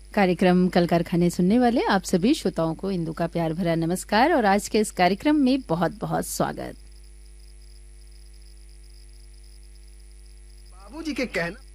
कार्यक्रम कल कारखाने सुनने वाले आप सभी श्रोताओं को इंदु का प्यार भरा नमस्कार और आज के इस कार्यक्रम में बहुत बहुत स्वागत। बाबूजी के कहना